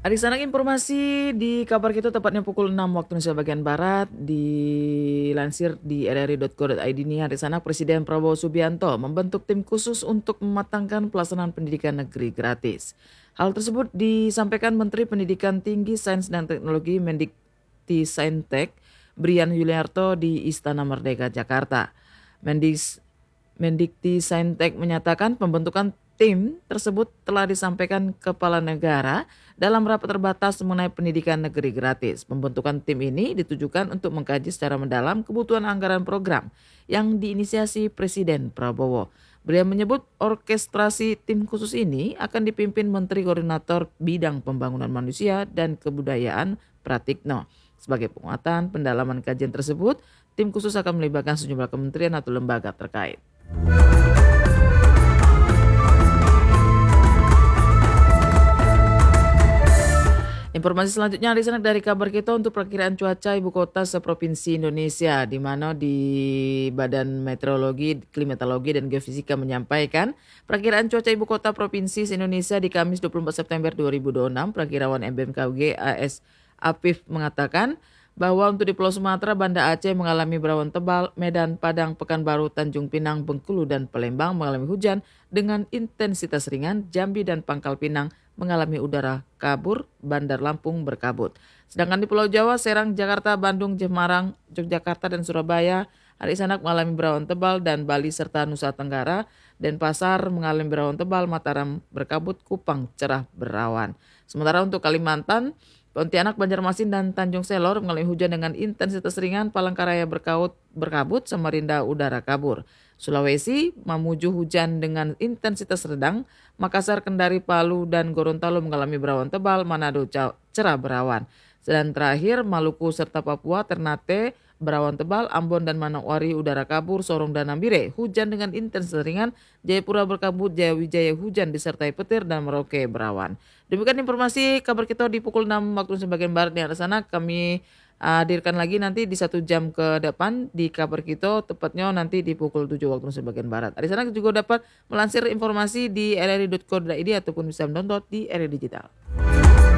Ada sanak informasi di kabar kita tepatnya pukul 6 waktu Indonesia bagian Barat dilansir di rri.co.id nih hari sanak Presiden Prabowo Subianto membentuk tim khusus untuk mematangkan pelaksanaan pendidikan negeri gratis. Hal tersebut disampaikan Menteri Pendidikan Tinggi Sains dan Teknologi Mendikti Brian Yuliarto di Istana Merdeka Jakarta. Mendikti menyatakan pembentukan tim tersebut telah disampaikan Kepala Negara dalam rapat terbatas mengenai pendidikan negeri gratis. Pembentukan tim ini ditujukan untuk mengkaji secara mendalam kebutuhan anggaran program yang diinisiasi Presiden Prabowo. Beliau menyebut orkestrasi tim khusus ini akan dipimpin Menteri Koordinator Bidang Pembangunan Manusia dan Kebudayaan Pratikno. Sebagai penguatan pendalaman kajian tersebut, tim khusus akan melibatkan sejumlah kementerian atau lembaga terkait. Informasi selanjutnya di sana dari kabar kita untuk perkiraan cuaca ibu kota seprovinsi Indonesia, di mana di Badan Meteorologi, Klimatologi dan Geofisika menyampaikan perkiraan cuaca ibu kota provinsi Indonesia di Kamis 24 September 2026. Perakirawan BMKG AS Afif mengatakan bahwa untuk di Pulau Sumatera, Banda Aceh mengalami berawan tebal, Medan, Padang, Pekanbaru, Tanjung Pinang, Bengkulu, dan Palembang mengalami hujan dengan intensitas ringan, Jambi dan Pangkal Pinang mengalami udara kabur, Bandar Lampung berkabut. Sedangkan di Pulau Jawa, Serang, Jakarta, Bandung, Semarang, Yogyakarta, dan Surabaya, hari Sanak mengalami berawan tebal dan Bali serta Nusa Tenggara, Denpasar mengalami berawan tebal, Mataram berkabut, Kupang cerah berawan. Sementara untuk Kalimantan, Pontianak, Banjarmasin, dan Tanjung Selor mengalami hujan dengan intensitas ringan, Palangkaraya berkabut, Samarinda udara kabur. Sulawesi, Mamuju hujan dengan intensitas sedang, Makassar, Kendari, Palu, dan Gorontalo mengalami berawan tebal, Manado cerah berawan. Dan terakhir, Maluku serta Papua, Ternate berawan tebal, Ambon dan Manokwari udara kabur, Sorong dan Nambire hujan dengan intensitas ringan, Jayapura berkabut, Jayawijaya hujan disertai petir, dan Merauke berawan. Demikian informasi kabar kita di pukul 6 waktu sebagian barat di arah sana. Kami hadirkan lagi nanti di 1 jam ke depan di kabar kita, tepatnya nanti di pukul 7 waktu sebagian barat. Di sana juga dapat melansir informasi di rri.co.id ataupun bisa mendownload di RRI Digital.